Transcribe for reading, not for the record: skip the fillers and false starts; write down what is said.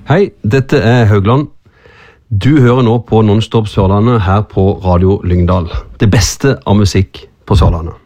Hei, dette Haugland. Du hører nå på Nonstop Sørlandet her på Radio Lyngdal. Det beste av musikk på Sørlandet.